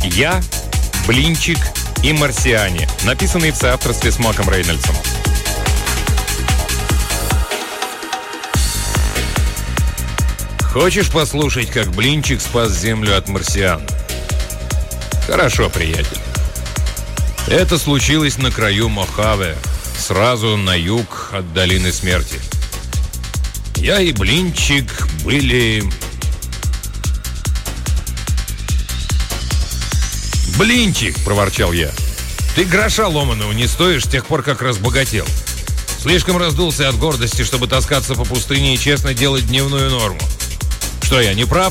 Я, Блинчик и марсиане, написанный в соавторстве с Маком Рейнольдсом. Хочешь послушать, как Блинчик спас Землю от марсиан? Хорошо, приятель. Это случилось на краю Мохаве, сразу на юг от Долины Смерти. Я и Блинчик были... «Блинчик!» – проворчал я. «Ты гроша ломаного не стоишь с тех пор, как разбогател. Слишком раздулся от гордости, чтобы таскаться по пустыне и честно делать дневную норму. Что, я не прав?»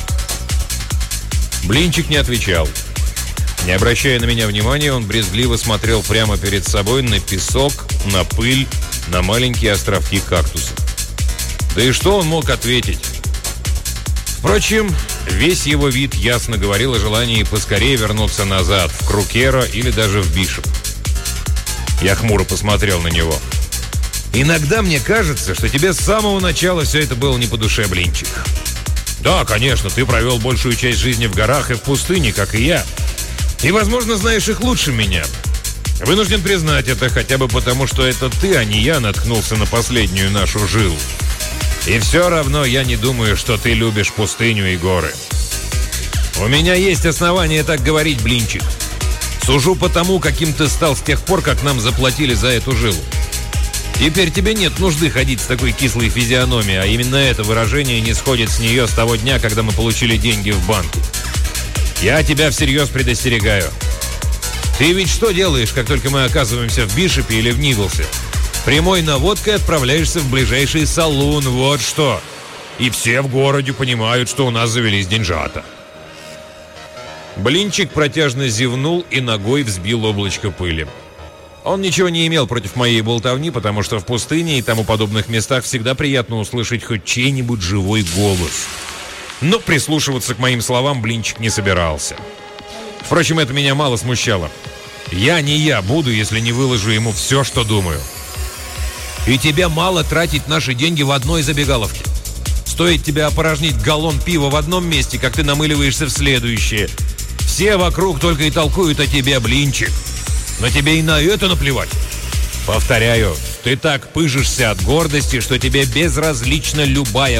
Блинчик не отвечал. Не обращая на меня внимания, он брезгливо смотрел прямо перед собой на песок, на пыль, на маленькие островки кактусов. Да и что он мог ответить? Впрочем, весь его вид ясно говорил о желании поскорее вернуться назад, в Крукера или даже в Бишоп. Я хмуро посмотрел на него. «Иногда мне кажется, что тебе с самого начала все это было не по душе, Блинчик. Да, конечно, ты провел большую часть жизни в горах и в пустыне, как и я. И, возможно, знаешь их лучше меня. Вынужден признать это хотя бы потому, что это ты, а не я, наткнулся на последнюю нашу жилу. И все равно я не думаю, что ты любишь пустыню и горы. У меня есть основания так говорить, Блинчик. Сужу по тому, каким ты стал с тех пор, как нам заплатили за эту жилу. Теперь тебе нет нужды ходить с такой кислой физиономией, а именно это выражение не сходит с нее с того дня, когда мы получили деньги в банке. Я тебя всерьез предостерегаю. Ты ведь что делаешь, как только мы оказываемся в Бишопе или в Ниглсе? Прямой наводкой отправляешься в ближайший салун, вот что. И все в городе понимают, что у нас завелись деньжата». Блинчик протяжно зевнул и ногой взбил облачко пыли. Он ничего не имел против моей болтовни, потому что в пустыне и тому подобных местах всегда приятно услышать хоть чей-нибудь живой голос. Но прислушиваться к моим словам Блинчик не собирался. Впрочем, это меня мало смущало. Я не я буду, если не выложу ему все, что думаю. И тебе мало тратить наши деньги в одной забегаловке. Стоит тебе опорожнить галлон пива в одном месте, как ты намыливаешься в следующее. Все вокруг только и толкуют о тебе, Блинчик. Но тебе и на это наплевать. Повторяю, ты так пыжишься от гордости, что тебе безразлична любая